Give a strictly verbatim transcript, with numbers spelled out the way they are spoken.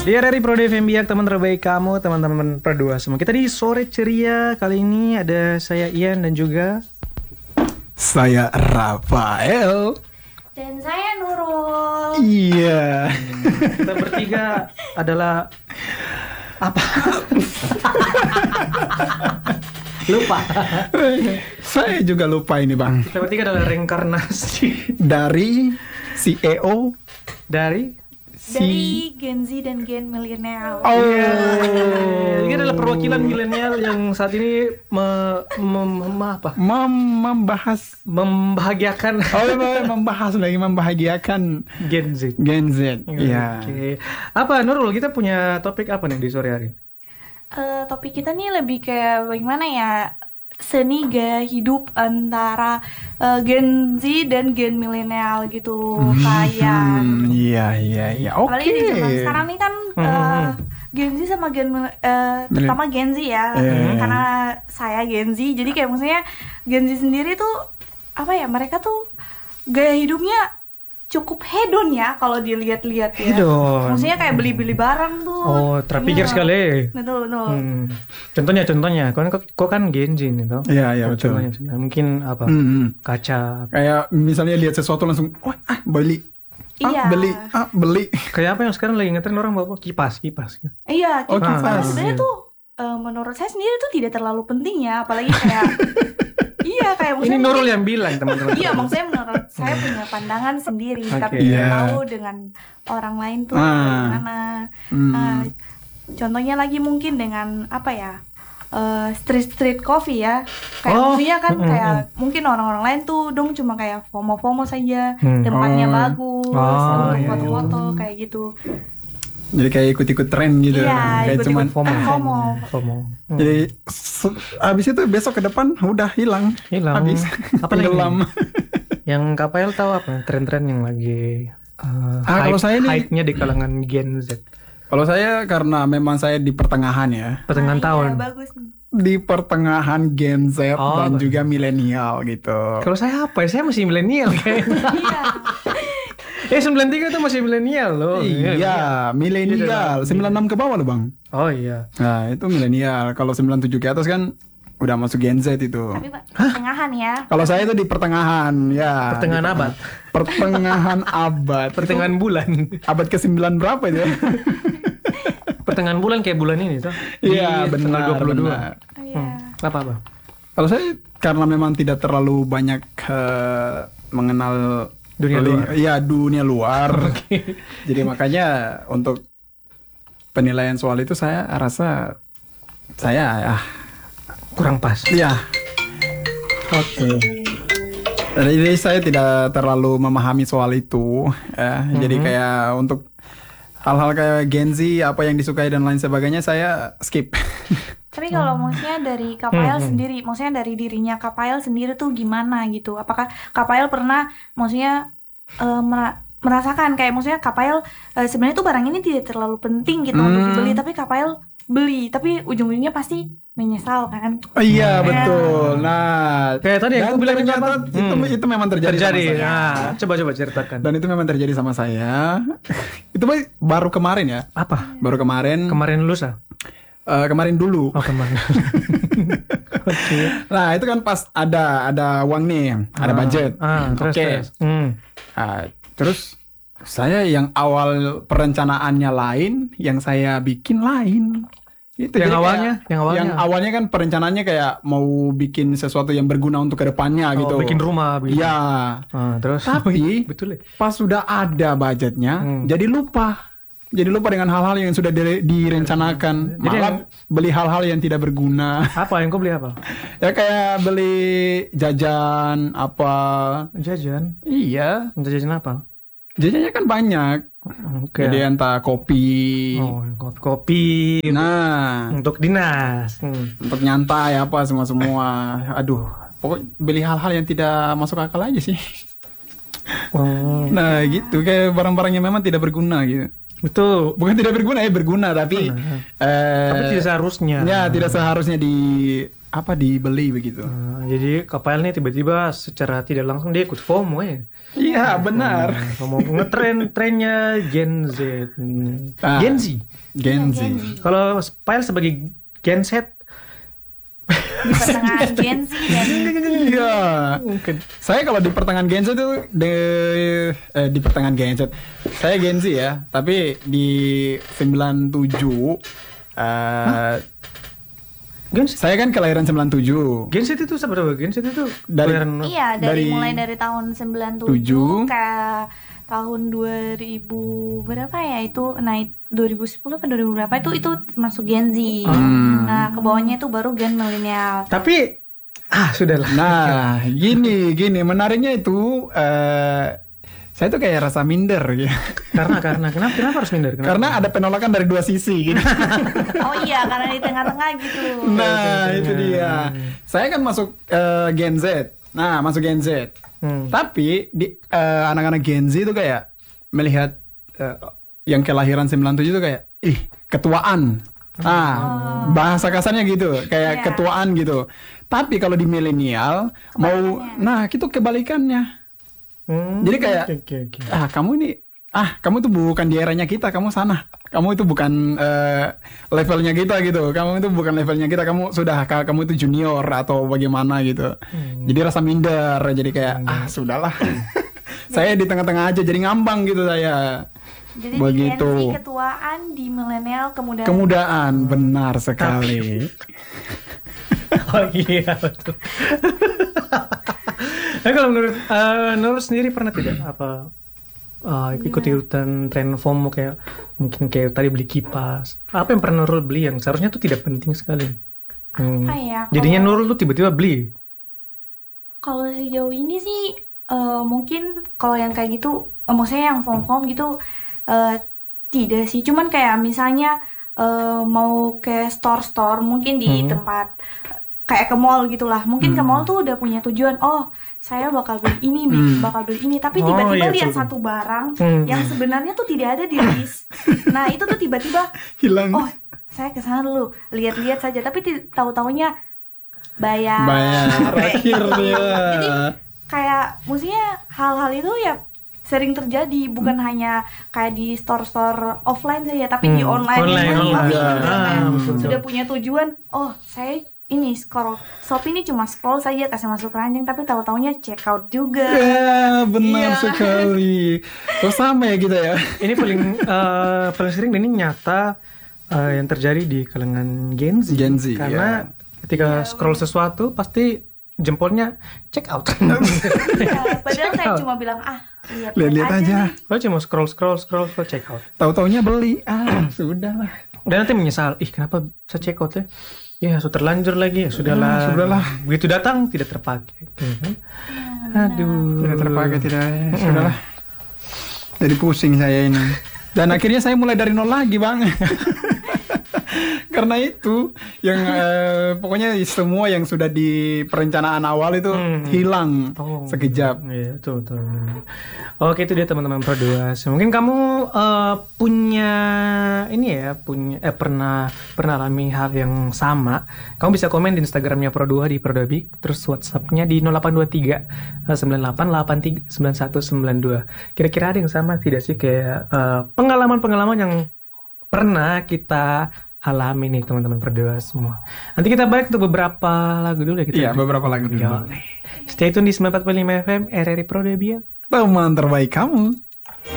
Di R R I Prode F M Biak, teman terbaik kamu, teman-teman berdua semua. Kita di sore ceria kali ini ada saya Ian dan juga saya Rafael dan saya Nurul. Iya. Kita bertiga adalah apa? Lupa. Saya juga lupa ini bang. Kita bertiga adalah reinkarnasi dari C E O dari Dari Gen Z dan Gen Milenial. Oh, ini adalah perwakilan milenial yang saat ini me, mem, mem- apa? Mem- membahas membahagiakan oh membahas lagi membahagiakan Gen Z. Gen Z. Iya. Oke. Apa Nurul, kita punya topik apa nih di sore hari ini? Uh, topik kita nih lebih kayak bagaimana ya, seni gaya hidup antara uh, Gen Z dan Gen Milenial gitu. Kayak Hmm, iya iya iya. Oke. apalagi di zaman sekarang nih kan uh, Gen Z sama Gen Mil- uh, terutama Gen Z ya, Eh. karena saya Gen Z, jadi kayak maksudnya Gen Z sendiri tuh apa ya, mereka tuh gaya hidupnya cukup hedon ya kalau dilihat-lihat ya. Hedon. Maksudnya kayak beli-beli barang tuh. Oh, terpikir Iya. sekali. Betul betul. Hmm. Contohnya, contohnya, kau kan, kau kan Gen Z nih, toh? Iya iya Oh, betul. contohnya, contohnya. Mungkin apa? Hmm, hmm. Kaca. Kayak misalnya lihat sesuatu langsung, wah ah, beli. Ah, Iya. beli, ah, beli. Kayak apa yang sekarang lagi ngetren orang bawa kipas, kipas. Iya, Oh, kipas. Karena kipas. sebenarnya Iya. tuh uh, menurut saya sendiri tuh tidak terlalu penting ya, apalagi kayak iya kayak Ini maksudnya Nurul mungkin- yang bilang, teman-teman. Iya, maksudnya menurut saya punya pandangan sendiri, Oke. tapi Iya. tidak tahu dengan orang lain tuh Ah. bagaimana. Hmm. Nah, contohnya lagi mungkin dengan apa ya, eh, street street coffee ya, kayak Oh. maksudnya kan Mm-mm. kayak mungkin orang-orang lain tuh dong cuma kayak FOMO-FOMO saja, Hmm. tempatnya Oh. bagus Oh, untuk iya, foto-foto kayak gitu. Jadi kayak ikut-ikut tren gitu. Iya, Kayak ikut-ikut cuman FOMO, FOMO. FOMO, FOMO. Hmm. jadi se- abis itu besok ke depan udah hilang. Hilang. Habis. Apa lagi? Tenggelam. Yang Kapael tahu apa? Tren-tren yang lagi uh, Ah, kalau saya nih- hype-nya di kalangan Gen Z. Kalau saya karena memang saya di pertengahan ya. Pertengahan Nah, tahun. iya, bagus nih. Di pertengahan Gen Z Oh, dan bagus. juga milenial gitu. Kalau saya apa ya? Saya masih milenial kayaknya. Iya. Eh, sembilan tiga tuh masih milenial loh. Iya, milenial. sembilan enam ke bawah loh, Bang. Oh iya. Nah, itu milenial. Kalau sembilan tujuh ke atas kan udah masuk Gen Z itu. Tapi Pak, pertengahan ya. Kalau saya itu di pertengahan, ya. Pertengahan Di- abad. Pertengahan abad. Pertengahan bulan. Itu abad ke sembilan berapa itu ya? Pertengahan bulan kayak bulan ini tuh. Di Iya, tanggal benar. dua puluh dua. benar. Oh, iya. Hmm. Apa apa? Kalau saya karena memang tidak terlalu banyak eh, mengenal Dunia ling- luar. Iya, dunia luar. Jadi makanya untuk penilaian soal itu saya rasa saya ah Kurang pas. iya. Oke. Jadi saya tidak terlalu memahami soal itu ya. Jadi kayak untuk hal-hal kayak Gen Z apa yang disukai dan lain sebagainya saya skip. Tapi kalau maksudnya dari Kapael sendiri, maksudnya dari dirinya Kapael sendiri tuh gimana gitu? Apakah Kapael pernah maksudnya eh, mera- merasakan kayak maksudnya Kapael eh, sebenarnya tuh barang ini tidak terlalu penting gitu untuk Hmm. dibeli, tapi Kapael beli, tapi ujung-ujungnya pasti menyesal kan? Oh, iya betul. Nah, Kayak tadi yang dan aku bilang itu ternyata apa? itu, Hmm. itu memang terjadi. Terjadi. sama saya. Nah, coba coba ceritakan. Dan itu memang terjadi sama saya. Itu baru kemarin ya. Apa? Baru kemarin. Kemarin lusa? eh, kemarin dulu. Oh, kemarin. Oke. Nah, itu kan pas ada ada uang nih, ada Ah, budget. Ah, terus Oke. terus. Hmm. Nah, terus saya yang awal perencanaannya lain, yang saya bikin lain. Itu Yang jadi awalnya? kayak- Yang awalnya? yang awalnya kan perencanaannya kayak mau bikin sesuatu yang berguna untuk kedepannya Oh, gitu. bikin rumah. Bikin. Iya. Ah, terus. Tapi betul ya. pas sudah ada budgetnya, Hmm. jadi lupa. Jadi lupa dengan hal-hal yang sudah dire- direncanakan. Jadi Malah beli hal-hal yang tidak berguna. Apa yang kau beli apa? Ya kayak beli jajan apa. Jajan. Iya, Jajan apa? jajannya kan banyak. Oke. Jadi entah kopi. Oh, kopi, kopi Nah, untuk dinas. Hmm. untuk nyantai apa semua-semua. Aduh, pokok beli hal-hal yang tidak masuk akal aja sih. Oh, Nah, gitu kayak barang-barang yang memang tidak berguna gitu. betul. Bukan tidak berguna ya berguna tapi Benar. eh Tapi tidak seharusnya. ya tidak seharusnya di apa dibeli begitu. Nah, jadi Kapael nih tiba-tiba secara tidak langsung dia ikut FOMO ya. Iya benar. Nah, FOMO ngetren trennya Gen Z. Hmm. Ah. Gen Z. Gen Z. Gen Z. Kalau Pael sebagai Gen Z Di pertengahan Gen Z dan Iya. mungkin. Saya kalau di pertengahan Gen Z itu de, eh, di pertengahan Gen Z. Saya Gen Z ya, tapi di sembilan tujuh eh Gen Z. saya kan kelahiran sembilan tujuh. Gen Z itu seberapa? Gen Z itu Dari- kelahiran- iya dari, Dari mulai dari tahun sembilan tujuh. tujuh ke tahun dua ribu berapa ya itu naik dua ribu sepuluh ke dua ribu berapa itu itu masuk Gen Z. Hmm. Nah, ke bawahnya itu baru Gen milenial. Tapi ah sudahlah. Nah, gini gini menariknya itu eh saya tuh kayak rasa minder gitu. karena karena kenapa kenapa harus minder? Kenapa? Karena ada penolakan dari dua sisi gitu. Oh iya, karena di tengah-tengah gitu. Nah, itu dia. Saya kan masuk eh, Gen Z. Nah, masuk Gen Z. Hmm. Tapi di eh, anak-anak Gen Z itu kayak melihat eh, yang kelahiran sembilan tujuh itu kayak ih, ketuaan. Nah, bahasa kasarnya gitu, kayak Iya. ketuaan gitu. Tapi kalau di milenial mau Kebalikannya. nah, itu kebalikannya. Hmm, Jadi kayak oke, oke, oke. ah, kamu ini ah, kamu itu bukan di eranya kita, kamu sana. Kamu itu bukan eh, levelnya kita gitu. Kamu itu bukan levelnya kita. Kamu sudah ka- kamu itu junior atau bagaimana gitu. Jadi rasa minder. Jadi kayak ah sudahlah. Saya di tengah-tengah aja jadi ngambang gitu saya. Jadi Begitu. di Gen Z ketuaan, di milenial kemudian Kemudahan benar sekali. Oh iya betul. Nah, kalau menurut eh, Nur sendiri pernah tidak apa eh, ikut-ikutan tren FOMO kayak mungkin kayak tadi beli kipas. Apa yang pernah Nurul beli yang seharusnya itu tidak penting sekali? Hmm. apa ya? Jadinya kalau- Nurul tuh tiba-tiba beli. Kalau sejauh ini sih eh, mungkin kalau yang kayak gitu, eh, maksudnya yang form-form gitu eh, tidak sih. Cuman kayak misalnya eh, mau ke store-store mungkin di Hmm. tempat kayak ke mall gitulah. Mungkin ke Hmm. mall tuh udah punya tujuan. Oh, saya bakal beli ini, bi- Hmm. bakal beli ini. Tapi Oh, tiba-tiba iya, lihat betul. satu barang Hmm. yang sebenarnya tuh tidak ada di list. Nah itu tuh tiba-tiba, Hilang. oh saya kesana dulu, lihat-lihat saja. Tapi ti- tahu-taunya bayar. Bayar akhirnya. Jadi kayak maksudnya hal-hal itu ya sering terjadi, bukan hanya kayak di store-store offline saja, tapi di Hmm, online, online, yang online. juga Ah, kayak betul. sudah punya tujuan. Oh, saya ini scroll Shopee ini cuma scroll saja kasih masuk keranjang, tapi tahu-taunya check out juga. Ya, benar Iya. sekali. Oh, sama ya kita ya. Ini paling eh, paling sering dan ini nyata eh, yang terjadi di kalangan Gen Z. Gen Z, Karena ya. ketika scroll sesuatu pasti jempolnya check out. Ya, padahal Check saya out. cuma bilang ah lihat Lihat-lihat aja. nih. Kalau cuma scroll scroll scroll scroll check out. Tahu-taunya beli. Ah, sudahlah. Dan nanti menyesal, ih kenapa bisa check out ya? Ya sudah terlanjur lagi, ya sudahlah. Ah, sudahlah. Begitu datang tidak terpakai. Mhm. Aduh. Tidak terpakai, tidak. Ya, sudahlah. Jadi pusing saya ini. Dan akhirnya saya mulai dari nol lagi, Bang. Karena itu yang eh, pokoknya semua yang sudah di perencanaan awal itu Hmm. hilang Oh, sekejap. Iya, betul, betul. Oke, itu dia teman-teman Produas. Mungkin kamu eh, punya ini ya, punya eh pernah pernah alami hal yang sama. Kamu bisa komen di Instagramnya Produa di Prodabik, terus WhatsAppnya di nol delapan dua tiga sembilan delapan delapan tiga sembilan satu sembilan dua. Kira-kira ada yang sama tidak sih kayak eh, pengalaman-pengalaman yang pernah kita alami nih teman-teman Produa semua. Nanti kita balik untuk beberapa lagu dulu ya kita. Iya, beberapa lagu dulu. Yo, stay tune di sembilan empat puluh lima F M R R I Prodabia. Teman terbaik kamu.